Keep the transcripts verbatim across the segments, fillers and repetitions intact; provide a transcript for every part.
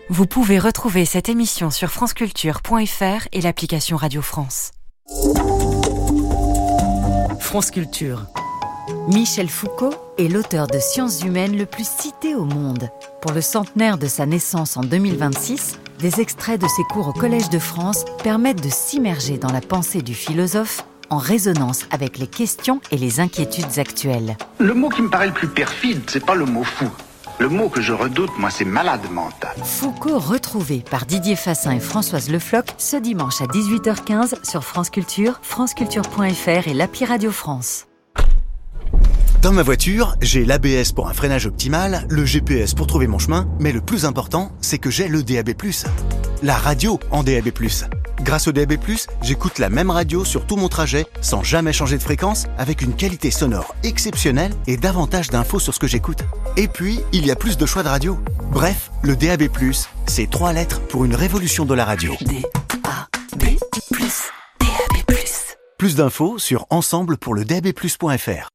Vous pouvez retrouver cette émission sur franceculture point f r et l'application Radio France. France Culture. Michel Foucault est l'auteur de sciences humaines le plus cité au monde. Pour le centenaire de sa naissance en deux mille vingt-six, des extraits de ses cours au Collège de France permettent de s'immerger dans la pensée du philosophe en résonance avec les questions et les inquiétudes actuelles. Le mot qui me paraît le plus perfide, c'est pas le mot fou. Le mot que je redoute, moi, c'est malade mental. Foucault retrouvé par Didier Fassin et Françoise Le Floch ce dimanche à dix-huit heures quinze sur France Culture, franceculture point f r et l'appli Radio France. Dans ma voiture, j'ai l'A B S pour un freinage optimal, le G P S pour trouver mon chemin, mais le plus important, c'est que j'ai le D A B plus. La radio en D A B plus. Grâce au D A B plus, j'écoute la même radio sur tout mon trajet, sans jamais changer de fréquence, avec une qualité sonore exceptionnelle et davantage d'infos sur ce que j'écoute. Et puis, il y a plus de choix de radio. Bref, le D A B plus, c'est trois lettres pour une révolution de la radio. D A B plus, D A B plus. Plus d'infos sur ensemble pour le D A B plus point f r.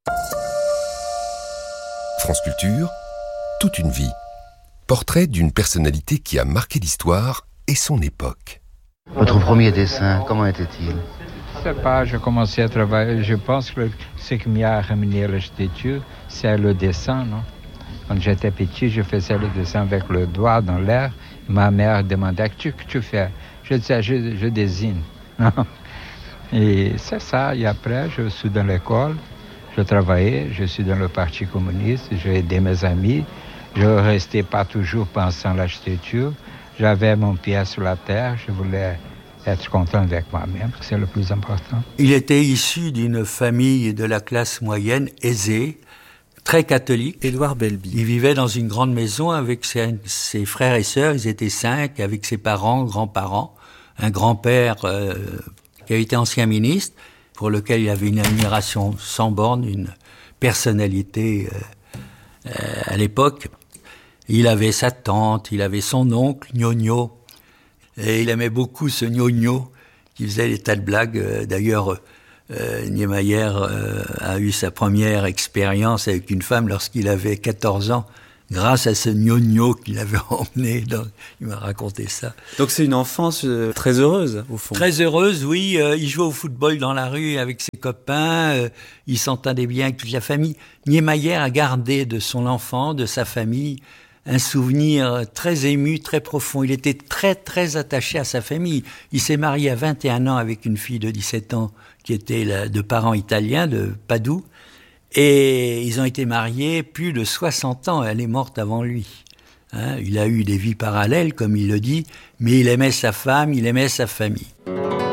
France Culture, toute une vie. Portrait d'une personnalité qui a marqué l'histoire et son époque. Votre premier dessin, comment était-il? Je ne sais pas, j'ai commencé à travailler. Je pense que ce qui m'a ramené à l'architecture, c'est le dessin, non? Quand j'étais petit, je faisais le dessin avec le doigt dans l'air. Ma mère demandait, qu'est-ce que tu fais? Je disais, je, je dessine. Et c'est ça. Et après, je suis dans l'école. Je travaillais, je suis dans le Parti communiste, j'ai aidé mes amis, je ne restais pas toujours pensant à l'architecture, j'avais mon pied sur la terre, je voulais être content avec moi-même, c'est le plus important. Il était issu d'une famille de la classe moyenne aisée, très catholique. Édouard Belby. Il vivait dans une grande maison avec ses, ses frères et sœurs, ils étaient cinq, avec ses parents, grands-parents, un grand-père euh, qui avait été ancien ministre, pour lequel il avait une admiration sans borne, une personnalité euh, euh, à l'époque. Il avait sa tante, il avait son oncle, Gnogno, et il aimait beaucoup ce Gnogno qui faisait des tas de blagues. Euh, d'ailleurs, euh, Niemeyer euh, a eu sa première expérience avec une femme lorsqu'il avait quatorze ans, grâce à ce gnogno qu'il avait emmené. Dans... Il m'a raconté ça. Donc c'est une enfance euh, très heureuse, au fond. Très heureuse, oui. Euh, il jouait au football dans la rue avec ses copains. Euh, il s'entendait bien avec toute la famille. Niemeyer a gardé de son enfant, de sa famille, un souvenir très ému, très profond. Il était très, très attaché à sa famille. Il s'est marié à vingt et un ans avec une fille de dix-sept ans qui était la, de parents italiens, de Padoue. Et ils ont été mariés plus de soixante ans, elle est morte avant lui. Hein, il a eu des vies parallèles, comme il le dit, mais il aimait sa femme, il aimait sa famille. Vous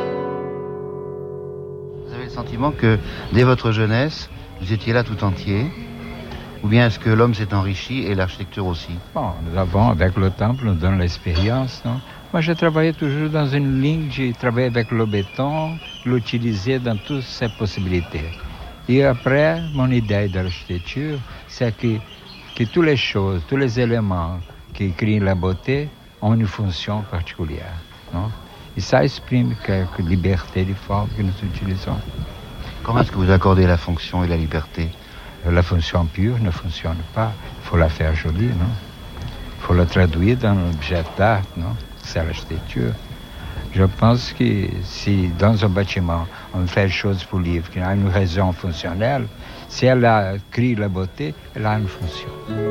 avez le sentiment que, dès votre jeunesse, vous étiez là tout entier? Ou bien est-ce que l'homme s'est enrichi et l'architecture aussi? Bon, nous avons, avec le temps, nous donnons l'expérience, non? Moi, j'ai travaillé toujours dans une ligne, j'ai travaillé avec le béton, l'utilisé dans toutes ses possibilités. Et après, mon idée de l'architecture, c'est que, que toutes les choses, tous les éléments qui créent la beauté ont une fonction particulière. Non? Et ça exprime quelques libertés de forme que nous utilisons. Comment est-ce que vous accordez la fonction et la liberté? La fonction pure ne fonctionne pas. Il faut la faire jolie, non? Il faut la traduire dans un objet d'art, non? C'est l'architecture. Je pense que si dans un bâtiment, on fait des choses pour vivre, qui a une raison fonctionnelle, si elle a créé la beauté, elle a une fonction.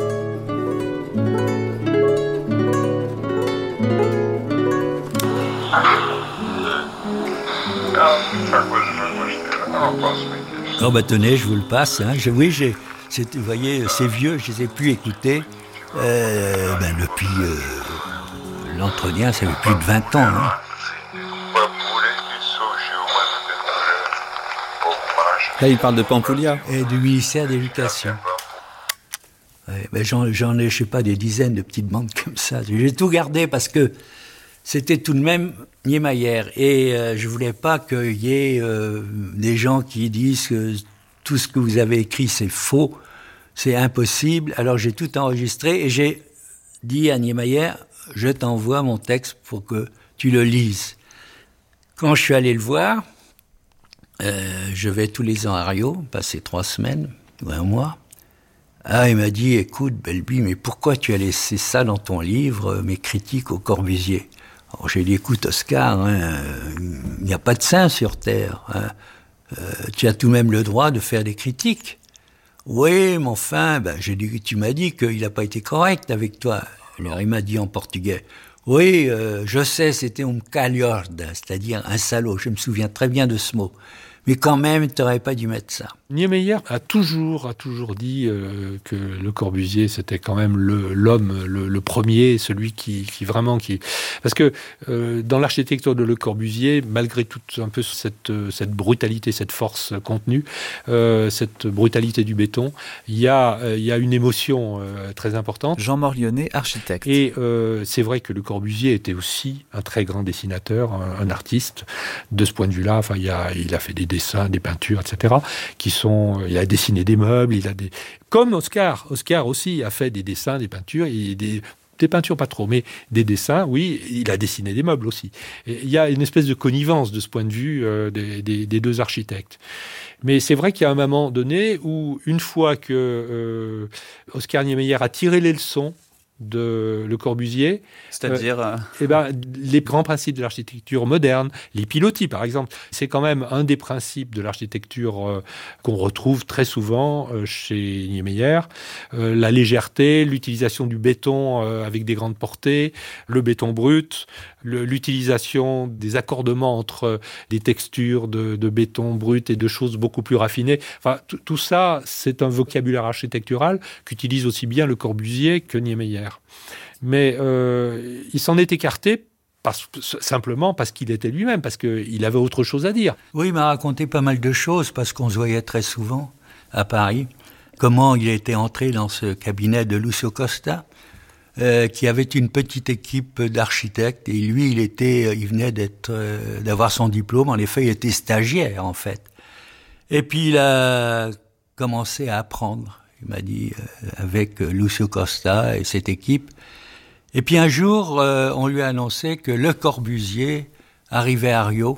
Oh bah tenez, je vous le passe. Hein. Je, oui, j'ai, c'est, vous voyez, c'est vieux, je les ai plus écoutés euh, ben, depuis euh, l'entretien, ça fait plus de vingt ans. Hein. Là, il parle de Pampoulia. Et du ministère de l'Éducation. Ouais, ben j'en, j'en ai, je sais pas, des dizaines de petites bandes comme ça. J'ai tout gardé parce que c'était tout de même Niemeyer. Et euh, je voulais pas qu'il y ait euh, des gens qui disent que tout ce que vous avez écrit, c'est faux, c'est impossible. Alors j'ai tout enregistré et j'ai dit à Niemeyer, je t'envoie mon texte pour que tu le lises. Quand je suis allé le voir, Euh, je vais tous les ans à Rio, passer trois semaines ou un mois. Ah, il m'a dit, écoute, Belby, mais pourquoi tu as laissé ça dans ton livre, mes critiques au Corbusier? Alors j'ai dit, écoute, Oscar, hein, il n'y a pas de saint sur Terre. Hein. Euh, tu as tout de même le droit de faire des critiques. Oui, mais enfin, ben, j'ai dit, tu m'as dit qu'il n'a pas été correct avec toi. Alors il m'a dit en portugais, oui, euh, je sais, c'était un calhorda, c'est-à-dire un salaud, je me souviens très bien de ce mot. Mais quand même, tu n'aurais pas dû mettre ça. Niemeyer a toujours, a toujours dit euh, que Le Corbusier, c'était quand même le, l'homme, le, le premier, celui qui, qui vraiment... qui Parce que euh, dans l'architecture de Le Corbusier, malgré toute un peu cette, cette brutalité, cette force contenue, euh, cette brutalité du béton, il y a, euh, il y a une émotion euh, très importante. Jean Morlionnet, architecte. Et euh, c'est vrai que Le Corbusier était aussi un très grand dessinateur, un, un artiste. De ce point de vue-là, enfin, il, y a, il a fait des dessins, des peintures, et cetera, qui sont, il a dessiné des meubles, il a des, comme Oscar, Oscar aussi a fait des dessins, des peintures, et des, des peintures pas trop, mais des dessins, oui, il a dessiné des meubles aussi. Et il y a une espèce de connivence de ce point de vue euh, des, des, des deux architectes. Mais c'est vrai qu'il y a un moment donné où, une fois que euh, Oscar Niemeyer a tiré les leçons de Le Corbusier, c'est-à-dire euh, eh ben, les grands principes de l'architecture moderne, les pilotis par exemple, c'est quand même un des principes de l'architecture euh, qu'on retrouve très souvent euh, chez Niemeyer, euh, la légèreté, l'utilisation du béton euh, avec des grandes portées, le béton brut, le, l'utilisation des accordements entre des textures de, de béton brut et de choses beaucoup plus raffinées. Enfin, t- tout ça, c'est un vocabulaire architectural qu'utilise aussi bien Le Corbusier que Niemeyer. Mais euh, il s'en est écarté parce, simplement parce qu'il était lui-même, parce qu'il avait autre chose à dire. Oui, il m'a raconté pas mal de choses, parce qu'on se voyait très souvent à Paris. Comment il était entré dans ce cabinet de Lúcio Costa, euh, qui avait une petite équipe d'architectes, et lui, il était, il venait d'être, euh, d'avoir son diplôme. En effet, il était stagiaire, en fait. Et puis, il a commencé à apprendre. Il m'a dit, euh, avec Lúcio Costa et cette équipe. Et puis un jour, euh, on lui a annoncé que Le Corbusier arrivait à Rio.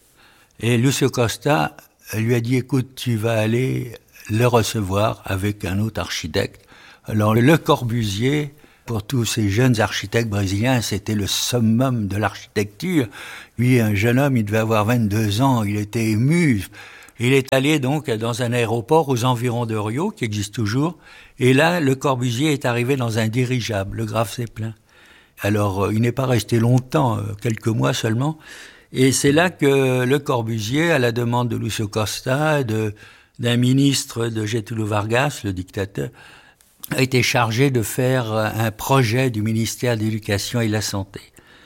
Et Lúcio Costa lui a dit, écoute, tu vas aller le recevoir avec un autre architecte. Alors Le Corbusier, pour tous ces jeunes architectes brésiliens, c'était le summum de l'architecture. Lui, un jeune homme, il devait avoir vingt-deux ans, il était ému. Il est allé donc dans un aéroport aux environs de Rio, qui existe toujours, et là, Le Corbusier est arrivé dans un dirigeable, le Graf Zeppelin. Alors, il n'est pas resté longtemps, quelques mois seulement, et c'est là que Le Corbusier, à la demande de Lúcio Costa, de, d'un ministre de Getúlio Vargas, le dictateur, a été chargé de faire un projet du ministère de l'Éducation et de la Santé.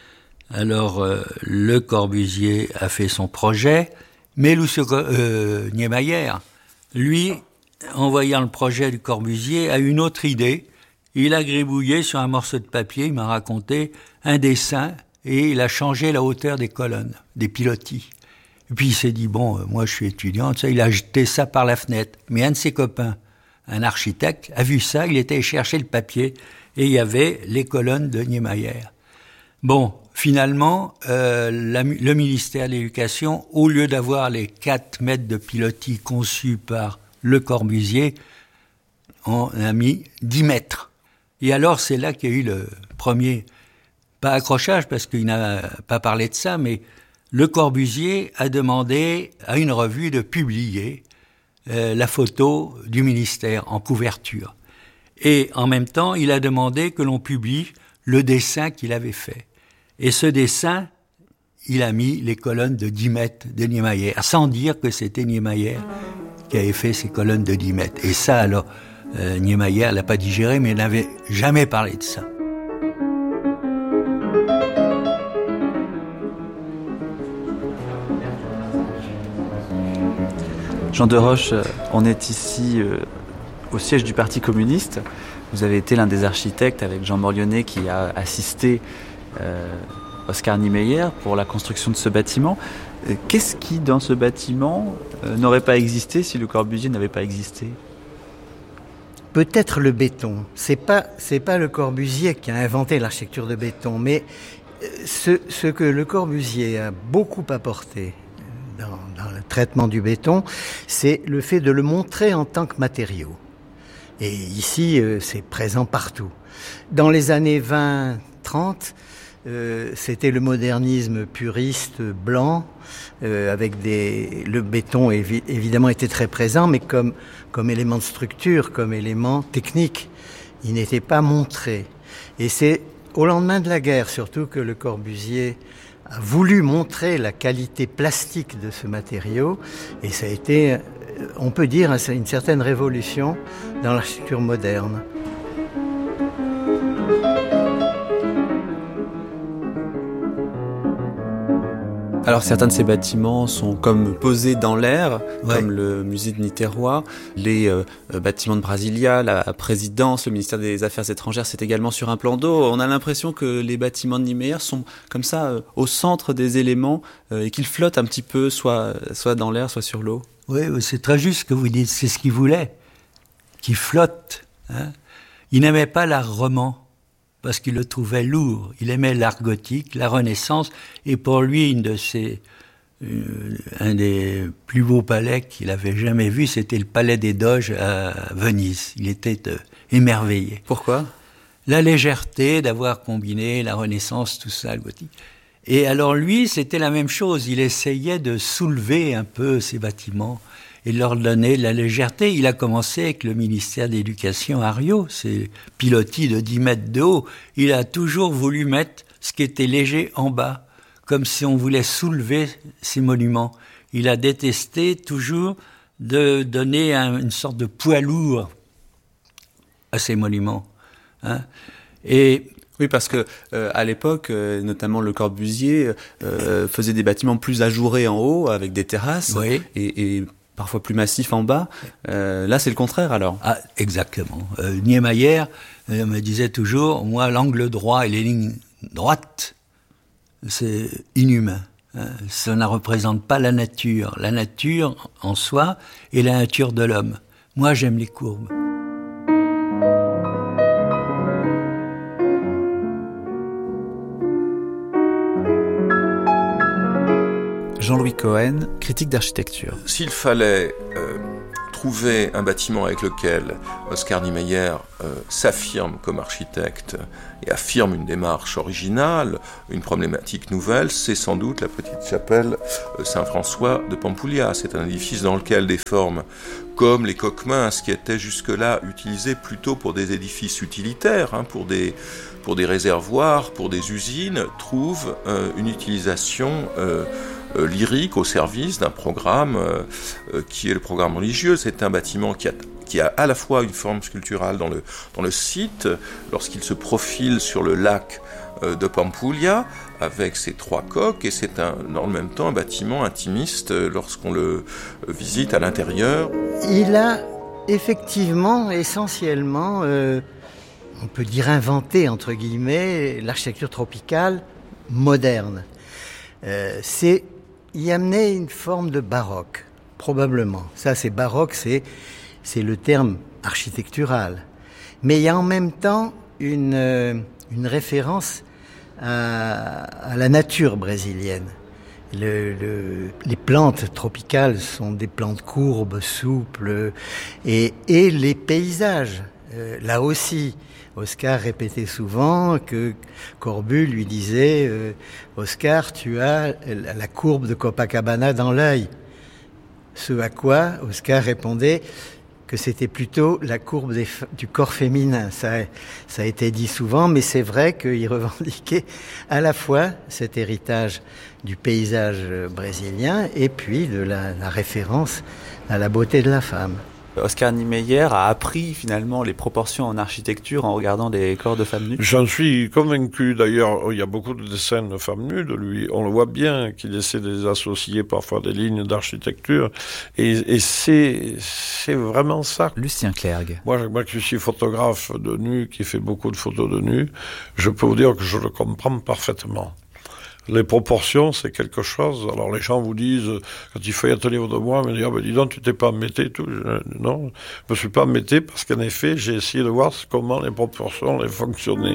Alors, Le Corbusier a fait son projet, mais Lúcio euh, Niemeyer, lui, en voyant le projet du Corbusier, a une autre idée. Il a gribouillé sur un morceau de papier, il m'a raconté, un dessin, et il a changé la hauteur des colonnes, des pilotis. Et puis il s'est dit, bon, moi je suis étudiant, ça, il a jeté ça par la fenêtre. Mais un de ses copains, un architecte, a vu ça, il était chercher le papier, et il y avait les colonnes de Niemeyer. Bon, finalement, euh, la, le ministère de l'Éducation, au lieu d'avoir les quatre mètres de pilotis conçus par Le Corbusier, on a mis dix mètres. Et alors, c'est là qu'il y a eu le premier, pas accrochage, parce qu'il n'a pas parlé de ça, mais Le Corbusier a demandé à une revue de publier euh, la photo du ministère en couverture. Et en même temps, il a demandé que l'on publie le dessin qu'il avait fait. Et ce dessin, il a mis les colonnes de dix mètres de Niemeyer, sans dire que c'était Niemeyer qui avait fait ces colonnes de dix mètres. Et ça, alors, euh, Niemeyer l'a pas digéré, mais il n'avait jamais parlé de ça. Jean Deroche, on est ici euh, au siège du Parti communiste. Vous avez été l'un des architectes avec Jean Morlionnet qui a assisté Euh, Oscar Niemeyer pour la construction de ce bâtiment. Euh, qu'est-ce qui, dans ce bâtiment, euh, n'aurait pas existé si Le Corbusier n'avait pas existé ? Peut-être le béton. C'est pas, c'est pas Le Corbusier qui a inventé l'architecture de béton, mais ce, ce que Le Corbusier a beaucoup apporté dans, dans le traitement du béton, c'est le fait de le montrer en tant que matériau. Et ici, euh, c'est présent partout. Dans les années vingt trente, euh, c'était le modernisme puriste blanc, euh, avec des... le béton évi- évidemment était très présent, mais comme, comme élément de structure, comme élément technique. Il n'était pas montré. Et c'est au lendemain de la guerre, surtout, que Le Corbusier a voulu montrer la qualité plastique de ce matériau. Et ça a été, on peut dire, une certaine révolution dans l'architecture moderne. Alors certains de ces bâtiments sont comme posés dans l'air, ouais. Comme le musée de Niterrois, les euh, bâtiments de Brasilia, la présidence, le ministère des Affaires étrangères, c'est également sur un plan d'eau. On a l'impression que les bâtiments de Niemeyer sont comme ça euh, au centre des éléments euh, et qu'ils flottent un petit peu, soit, soit dans l'air, soit sur l'eau. Oui, c'est très juste ce que vous dites, c'est ce qu'il voulait, qu'ils flottent. Hein. Il n'aimait pas l'art roman, parce qu'il le trouvait lourd. Il aimait l'art gothique, la Renaissance, et pour lui, une de ses, euh, un des plus beaux palais qu'il avait jamais vu, c'était le palais des Doges à Venise. Il était euh, émerveillé. Pourquoi ? La légèreté d'avoir combiné la Renaissance, tout ça, le gothique. Et alors lui, c'était la même chose. Il essayait de soulever un peu ces bâtiments et leur donner de la légèreté. Il a commencé avec le ministère de l'Éducation à Rio, c'est pilotis de dix mètres de haut. Il a toujours voulu mettre ce qui était léger en bas, comme si on voulait soulever ces monuments. Il a détesté toujours de donner un, une sorte de poids lourd à ces monuments. Hein. Et oui, parce que euh, à l'époque, euh, notamment Le Corbusier euh, faisait des bâtiments plus ajourés en haut, avec des terrasses, oui. et, et parfois plus massifs en bas. Euh, là, c'est le contraire, alors. Ah, exactement. Euh, Niemeyer euh, me disait toujours, moi, l'angle droit et les lignes droites, c'est inhumain. Hein. Ça ne représente pas la nature. La nature en soi et la nature de l'homme. Moi, j'aime les courbes. Jean-Louis Cohen, critique d'architecture. S'il fallait euh, trouver un bâtiment avec lequel Oscar Niemeyer euh, s'affirme comme architecte et affirme une démarche originale, une problématique nouvelle, c'est sans doute la petite chapelle euh, Saint-François de Pampulha. C'est un édifice dans lequel des formes comme les coquemins, qui étaient jusque-là utilisés plutôt pour des édifices utilitaires, hein, pour des pour des réservoirs, pour des usines, trouvent euh, une utilisation euh, Euh, lyrique au service d'un programme euh, euh, qui est le programme religieux. C'est un bâtiment qui a, qui a à la fois une forme sculpturale dans le, dans le site, lorsqu'il se profile sur le lac euh, de Pampulha, avec ses trois coques, et c'est un, dans le même temps un bâtiment intimiste euh, lorsqu'on le euh, visite à l'intérieur. Il a effectivement, essentiellement, euh, on peut dire inventé, entre guillemets, l'architecture tropicale moderne. Euh, c'est y amener une forme de baroque, probablement. Ça, c'est baroque, c'est, c'est le terme architectural. Mais il y a en même temps une, euh, une référence à, à la nature brésilienne. Le, le, les plantes tropicales sont des plantes courbes, souples, et, et les paysages, euh, là aussi. Oscar répétait souvent que Corbu lui disait euh, « Oscar, tu as la courbe de Copacabana dans l'œil ». Ce à quoi Oscar répondait que c'était plutôt la courbe des, du corps féminin. Ça, ça a été dit souvent, mais c'est vrai qu'il revendiquait à la fois cet héritage du paysage brésilien et puis de la, la référence à la beauté de la femme. Oscar Niemeyer a appris finalement les proportions en architecture en regardant des corps de femmes nues. J'en suis convaincu. D'ailleurs, il y a beaucoup de dessins de femmes nues de lui. On le voit bien qu'il essaie de les associer parfois des lignes d'architecture. Et, et c'est, c'est vraiment ça. Lucien Clergue. Moi, moi qui suis photographe de nus, qui fait beaucoup de photos de nus, je peux vous dire que je le comprends parfaitement. Les proportions, c'est quelque chose. Alors les gens vous disent, quand il feuillette les livres de moi, ils me disent, ah ben dis donc, tu t'es pas embêté, tout. Je, non, je me suis pas embêté parce qu'en effet, j'ai essayé de voir comment les proportions allaient fonctionner.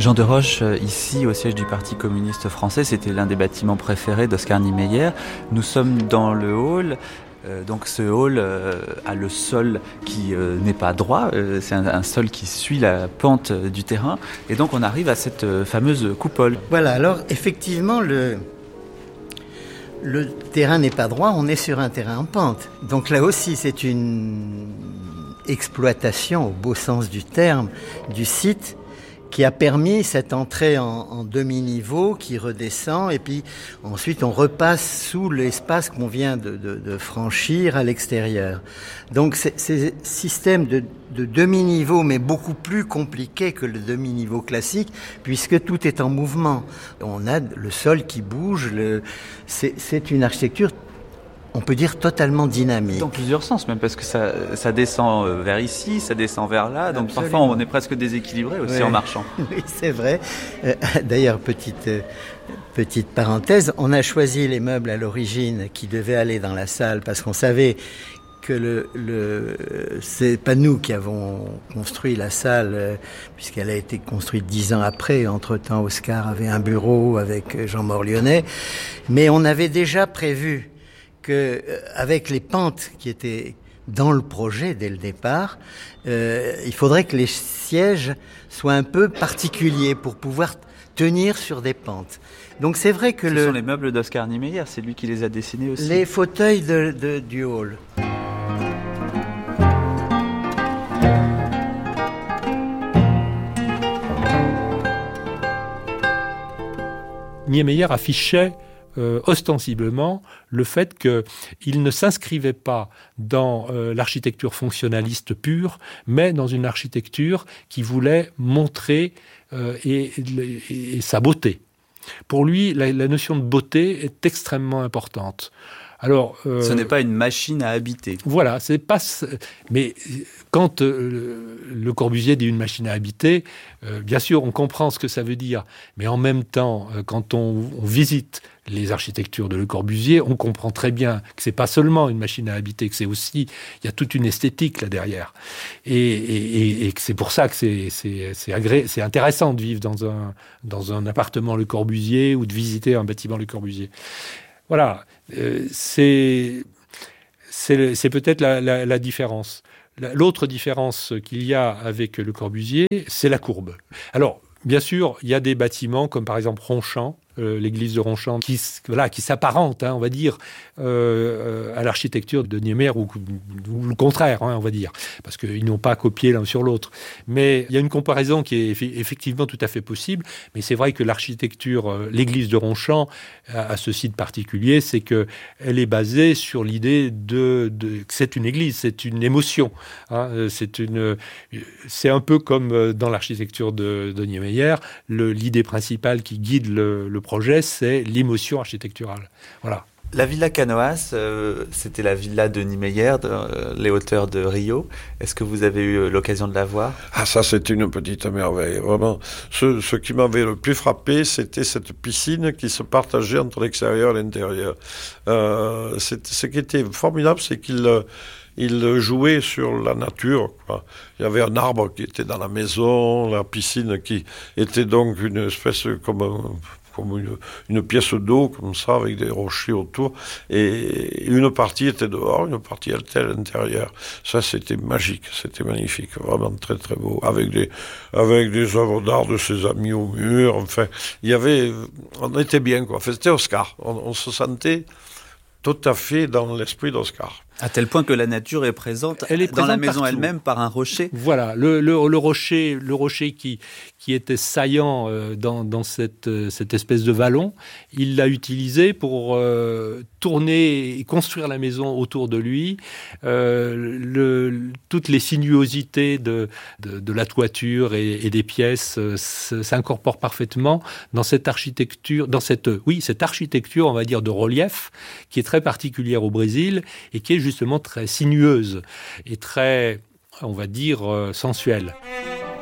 Jean de Roche, ici au siège du Parti communiste français, c'était l'un des bâtiments préférés d'Oscar Niemeyer. Nous sommes dans le hall. Euh, donc ce hall euh, a le sol qui euh, n'est pas droit, euh, c'est un, un sol qui suit la pente euh, du terrain. Et donc on arrive à cette euh, fameuse coupole. Voilà, alors effectivement, le, le terrain n'est pas droit, on est sur un terrain en pente. Donc là aussi, c'est une exploitation, au beau sens du terme, du site qui a permis cette entrée en, en demi-niveau qui redescend et puis ensuite on repasse sous l'espace qu'on vient de, de, de franchir à l'extérieur. Donc c'est, c'est un système de, de demi-niveau mais beaucoup plus compliqué que le demi-niveau classique puisque tout est en mouvement. On a le sol qui bouge, le, c'est, c'est une architecture, on peut dire, totalement dynamique. Dans plusieurs sens même, parce que ça, ça descend vers ici, ça descend vers là, donc Absolument. parfois on est presque déséquilibré aussi, oui, en marchant. Oui, c'est vrai. Euh, d'ailleurs, petite, euh, petite parenthèse, on a choisi les meubles à l'origine qui devaient aller dans la salle parce qu'on savait que le, le, c'est pas nous qui avons construit la salle, euh, puisqu'elle a été construite dix ans après. Entre-temps, Oscar avait un bureau avec Jean Morlionnet, mais on avait déjà prévu que, avec les pentes qui étaient dans le projet dès le départ, euh, il faudrait que les sièges soient un peu particuliers pour pouvoir tenir sur des pentes. Donc c'est vrai que Ce le... sont les meubles d'Oscar Niemeyer, c'est lui qui les a dessinés aussi. Les fauteuils de, de, du hall. Niemeyer affichait Euh, ostensiblement le fait qu'il ne s'inscrivait pas dans euh, l'architecture fonctionnaliste pure, mais dans une architecture qui voulait montrer euh, et, et, et sa beauté. Pour lui, la, la notion de beauté est extrêmement importante. Alors, euh, ce n'est pas une machine à habiter. Voilà, c'est pas. Mais quand euh, Le Corbusier dit une machine à habiter, euh, bien sûr, on comprend ce que ça veut dire. Mais en même temps, euh, quand on, on visite les architectures de Le Corbusier, on comprend très bien que c'est pas seulement une machine à habiter, que c'est aussi, il y a toute une esthétique là derrière, et, et, et que c'est pour ça que c'est, c'est, c'est, agré... c'est intéressant de vivre dans un dans un appartement Le Corbusier ou de visiter un bâtiment Le Corbusier. Voilà, euh, c'est, c'est, c'est peut-être la, la, la différence. La, l'autre différence qu'il y a avec Le Corbusier, c'est la courbe. Alors, bien sûr, il y a des bâtiments comme par exemple Ronchamp, euh, l'église de Ronchamp, qui, voilà, qui s'apparente, hein, on va dire, euh, à l'architecture de Niemeyer, ou, ou le contraire, hein, on va dire, parce qu'ils n'ont pas copié l'un sur l'autre. Mais il y a une comparaison qui est effectivement tout à fait possible, mais c'est vrai que l'architecture, euh, l'église de Ronchamp, a, a ce site particulier, c'est qu'elle est basée sur l'idée de, de que c'est une église, c'est une émotion. Hein, c'est, une, c'est un peu comme dans l'architecture de, de Niemeyer, le, l'idée principale qui guide le, le projet, c'est l'émotion architecturale. Voilà. La villa Canoas, euh, c'était la villa de Niemeyer, de, euh, les hauteurs de Rio. Est-ce que vous avez eu l'occasion de la voir ? Ah, ça, c'était une petite merveille, vraiment. Ce, ce qui m'avait le plus frappé, c'était cette piscine qui se partageait entre l'extérieur et l'intérieur. Euh, c'est, ce qui était formidable, c'est qu'il... Euh, Il jouait sur la nature, quoi. Il y avait un arbre qui était dans la maison, la piscine qui était donc une espèce comme, comme une, une pièce d'eau, comme ça, avec des rochers autour. Et une partie était dehors, une partie était à l'intérieur. Ça, c'était magique, c'était magnifique, vraiment très très beau. Avec des, avec des œuvres d'art de ses amis au mur, enfin, il y avait, on était bien, quoi. Enfin, c'était Oscar. On, on se sentait tout à fait dans l'esprit d'Oscar. À tel point que la nature est présente, Elle est dans présente la maison partout. elle-même par un rocher. Voilà, le, le, le rocher, le rocher qui, qui était saillant euh, dans, dans cette, euh, cette espèce de vallon, il l'a utilisé pour euh, tourner et construire la maison autour de lui. Euh, le, toutes les sinuosités de, de, de la toiture et, et des pièces euh, s'incorporent parfaitement dans cette architecture, dans cette, oui, cette architecture, on va dire, de relief, qui est très particulière au Brésil et qui est justement très sinueuse et très, on va dire, euh, sensuelle.